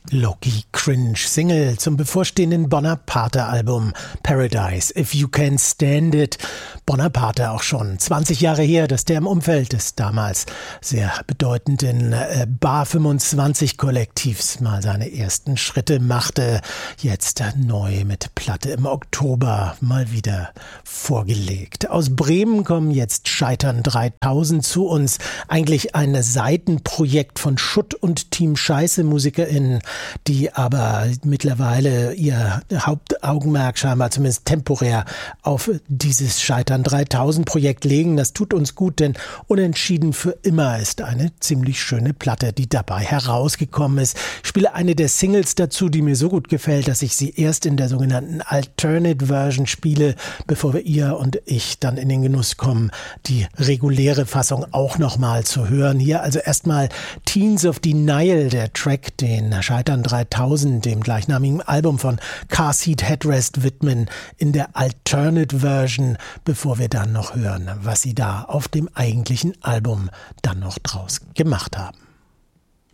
Low-Key Cringe Single zum bevorstehenden Bonaparte-Album Paradise If You Can Stand It. Bonaparte auch schon 20 Jahre her, dass der im Umfeld des damals sehr bedeutenden Bar 25 Kollektivs mal seine ersten Schritte machte. Jetzt neu mit Platte im Oktober mal wieder vorgelegt. Aus Bremen kommen jetzt Scheitern 3000 zu uns. Eigentlich ein Seitenprojekt von Schutt und Team Scheiße MusikerInnen, die aber mittlerweile ihr Hauptaugenmerk scheinbar zumindest temporär auf dieses Scheitern 3000 Projekt legen. Das tut uns gut, denn Unentschieden für immer ist eine ziemlich schöne Platte, die dabei herausgekommen ist. Ich spiele eine der Singles dazu, die mir so gut gefällt, dass ich sie erst in der sogenannten Alternate Version spiele, bevor wir ihr und ich dann in den Genuss kommen, die reguläre Fassung auch nochmal zu hören. Hier also erstmal Teens of Denial, der Track, den Scheitern 3000, dem gleichnamigen Album von Car Seat Headrest widmen, in der Alternate Version, bevor wir dann noch hören, was sie da auf dem eigentlichen Album dann noch draus gemacht haben.